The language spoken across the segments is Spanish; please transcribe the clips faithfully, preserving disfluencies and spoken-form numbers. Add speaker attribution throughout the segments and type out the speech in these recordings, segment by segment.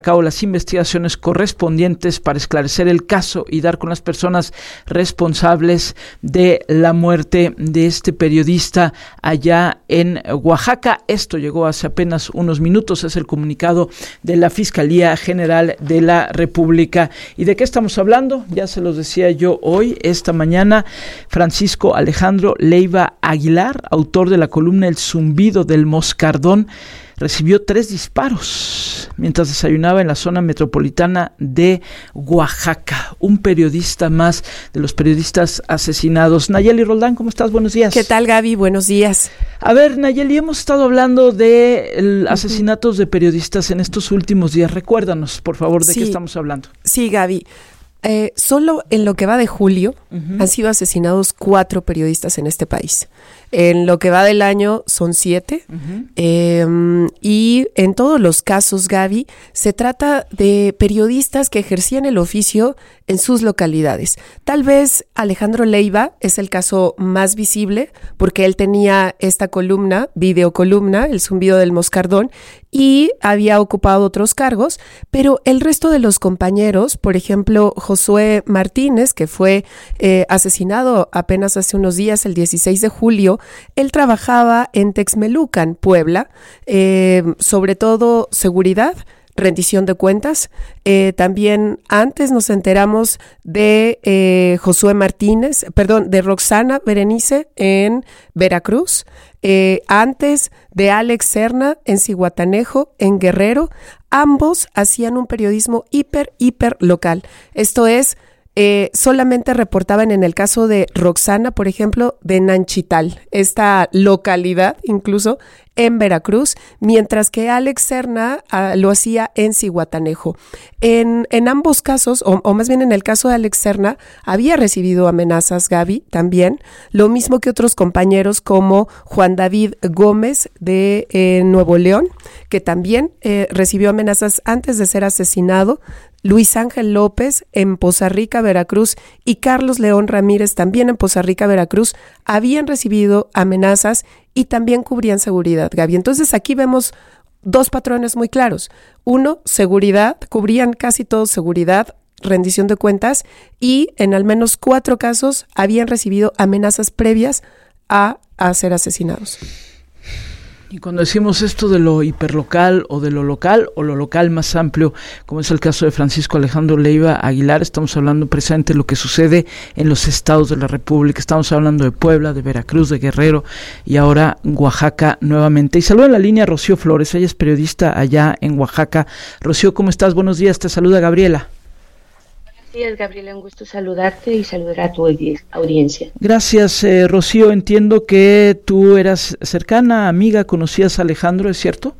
Speaker 1: cabo las investigaciones correspondientes para esclarecer el caso y dar con las personas responsables de la muerte de este periodista allá en Oaxaca. Esto llegó hace apenas unos minutos, es el comunicado de la Fiscalía General de la República. ¿Y de qué estamos hablando? Ya se los decía yo hoy, esta mañana, Francisco Alejandro Leiva Aguilar, autor de la columna El zumbido del moscardón, recibió tres disparos mientras desayunaba en la zona metropolitana de Oaxaca. Un periodista más de los periodistas asesinados. Nayeli Roldán, ¿cómo estás? Buenos días.
Speaker 2: ¿Qué tal, Gaby? Buenos días.
Speaker 1: A ver, Nayeli, hemos estado hablando de el, asesinatos de periodistas en estos últimos días. Recuérdanos, por favor, de sí, qué estamos hablando.
Speaker 2: Sí, Gaby. Eh, solo en lo que va de julio uh-huh. han sido asesinados cuatro periodistas en este país. En lo que va del año son siete. Uh-huh. Eh, y en todos los casos, Gaby, se trata de periodistas que ejercían el oficio en sus localidades. Tal vez Alejandro Leiva es el caso más visible porque él tenía esta columna, videocolumna, El zumbido del moscardón, y había ocupado otros cargos, pero el resto de los compañeros, por ejemplo, Josué Martínez, que fue eh, asesinado apenas hace unos días, el dieciséis de julio, él trabajaba en Texmelucan, Puebla, eh, sobre todo seguridad, rendición de cuentas. Eh, también antes nos enteramos de eh, Josué Martínez, perdón, de Roxana Berenice en Veracruz, eh, antes de Alex Serna en Zihuatanejo, en Guerrero. Ambos hacían un periodismo hiper, hiper local. Esto es, Eh, solamente reportaban en el caso de Roxana, por ejemplo, de Nanchital, esta localidad incluso en Veracruz, mientras que Alex Serna uh, lo hacía en Zihuatanejo. En, en ambos casos, o, o más bien en el caso de Alex Serna, había recibido amenazas, Gaby, también, lo mismo que otros compañeros como Juan David Gómez de eh, Nuevo León, que también eh, recibió amenazas antes de ser asesinado, Luis Ángel López en Poza Rica, Veracruz, y Carlos León Ramírez también en Poza Rica, Veracruz, habían recibido amenazas y también cubrían seguridad, Gaby. Entonces aquí vemos dos patrones muy claros. Uno, seguridad, cubrían casi todos seguridad, rendición de cuentas, y en al menos cuatro casos habían recibido amenazas previas a, a ser asesinados.
Speaker 1: Y cuando decimos esto de lo hiperlocal o de lo local o lo local más amplio, como es el caso de Francisco Alejandro Leiva Aguilar, estamos hablando precisamente de lo que sucede en los estados de la República. Estamos hablando de Puebla, de Veracruz, de Guerrero y ahora Oaxaca nuevamente. Y saluda en la línea Rocío Flores, ella es periodista allá en Oaxaca. Rocío, ¿cómo estás? Buenos días, te saluda Gabriela.
Speaker 3: Buenos días, Gabriela, un gusto saludarte y saludar a tu audiencia.
Speaker 1: Gracias, eh, Rocío. Entiendo que tú eras cercana, amiga, conocías a Alejandro, ¿es cierto?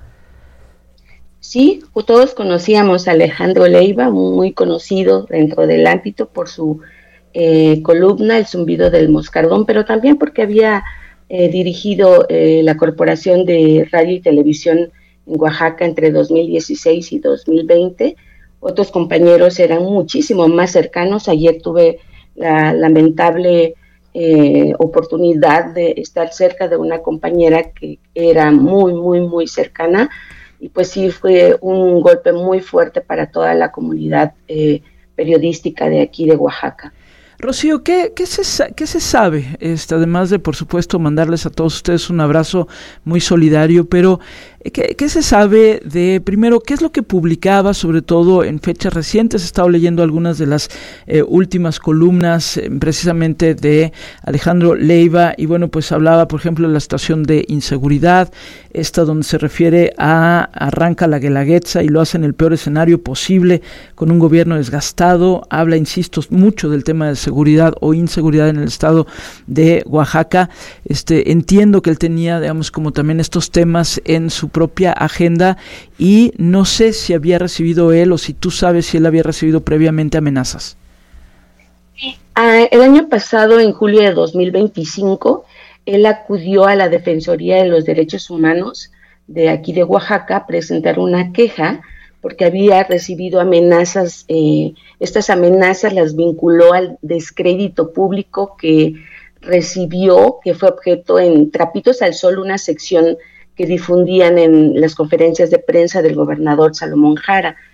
Speaker 3: Sí, todos conocíamos a Alejandro Leiva, muy conocido dentro del ámbito por su eh, columna El zumbido del moscardón, pero también porque había eh, dirigido eh, la Corporación de Radio y Televisión en Oaxaca entre dos mil dieciséis y dos mil veinte. Otros compañeros eran muchísimo más cercanos. Ayer tuve la lamentable eh, oportunidad de estar cerca de una compañera que era muy, muy, muy cercana, y pues sí fue un golpe muy fuerte para toda la comunidad eh, periodística de aquí de Oaxaca.
Speaker 1: Rocío, ¿qué, qué, se, qué se sabe? Este, además de, por supuesto, mandarles a todos ustedes un abrazo muy solidario, pero ¿qué, qué se sabe de, primero, qué es lo que publicaba, sobre todo en fechas recientes? He estado leyendo algunas de las eh, últimas columnas, eh, precisamente de Alejandro Leiva, y bueno, pues hablaba, por ejemplo, de la situación de inseguridad, esta donde se refiere a arranca la Guelaguetza y lo hace en el peor escenario posible, con un gobierno desgastado. Habla, insisto, mucho del tema de seguridad o inseguridad en el estado de Oaxaca. Este, entiendo que él tenía, digamos, como también estos temas en su propia agenda, y no sé si había recibido él o si tú sabes si él había recibido previamente amenazas.
Speaker 3: Uh, el año pasado, en julio de dos mil veinticinco, él acudió a la Defensoría de los Derechos Humanos de aquí de Oaxaca a presentar una queja porque había recibido amenazas. Eh, estas amenazas las vinculó al descrédito público que recibió, que fue objeto en Trapitos al Sol, una sección que difundían en las conferencias de prensa del gobernador Salomón Jara.